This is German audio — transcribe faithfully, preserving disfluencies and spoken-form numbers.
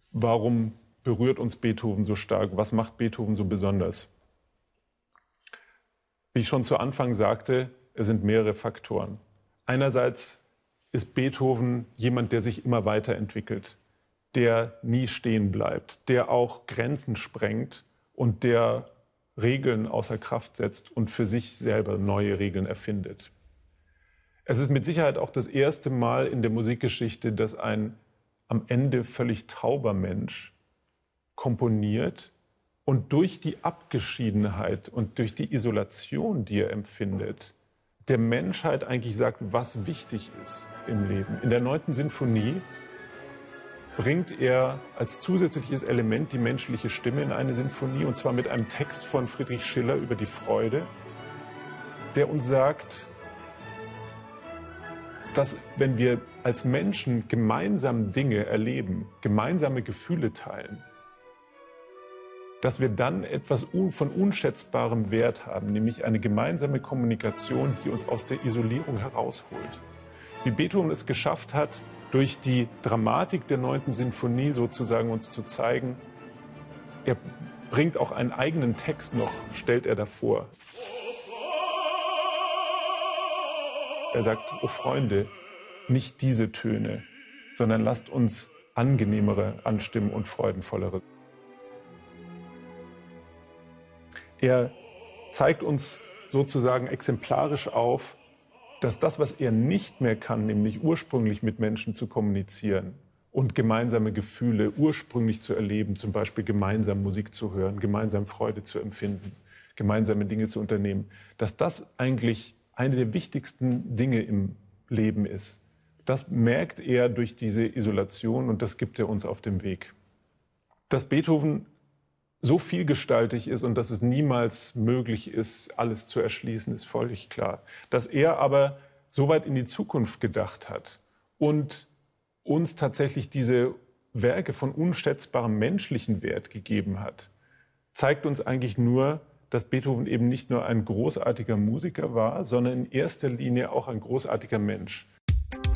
Warum berührt uns Beethoven so stark? Was macht Beethoven so besonders? Wie ich schon zu Anfang sagte, es sind mehrere Faktoren. Einerseits ist Beethoven jemand, der sich immer weiterentwickelt, der nie stehen bleibt, der auch Grenzen sprengt und der Regeln außer Kraft setzt und für sich selber neue Regeln erfindet. Es ist mit Sicherheit auch das erste Mal in der Musikgeschichte, dass ein am Ende völlig tauber Mensch komponiert und durch die Abgeschiedenheit und durch die Isolation, die er empfindet, der Menschheit eigentlich sagt, was wichtig ist im Leben. In der neunten Sinfonie bringt er als zusätzliches Element die menschliche Stimme in eine Sinfonie, und zwar mit einem Text von Friedrich Schiller über die Freude, der uns sagt, dass wenn wir als Menschen gemeinsam Dinge erleben, gemeinsame Gefühle teilen, dass wir dann etwas von unschätzbarem Wert haben, nämlich eine gemeinsame Kommunikation, die uns aus der Isolierung herausholt. Wie Beethoven es geschafft hat, durch die Dramatik der neunten Sinfonie sozusagen uns zu zeigen, er bringt auch einen eigenen Text noch, stellt er davor. Er sagt, oh Freunde, nicht diese Töne, sondern lasst uns angenehmere anstimmen und freudenvollere. Er zeigt uns sozusagen exemplarisch auf, dass das, was er nicht mehr kann, nämlich ursprünglich mit Menschen zu kommunizieren und gemeinsame Gefühle ursprünglich zu erleben, zum Beispiel gemeinsam Musik zu hören, gemeinsam Freude zu empfinden, gemeinsame Dinge zu unternehmen, dass das eigentlich eine der wichtigsten Dinge im Leben ist. Das merkt er durch diese Isolation und das gibt er uns auf dem Weg. Dass Beethoven so vielgestaltig ist und dass es niemals möglich ist, alles zu erschließen, ist völlig klar. Dass er aber so weit in die Zukunft gedacht hat und uns tatsächlich diese Werke von unschätzbarem menschlichen Wert gegeben hat, zeigt uns eigentlich nur, dass Beethoven eben nicht nur ein großartiger Musiker war, sondern in erster Linie auch ein großartiger Mensch.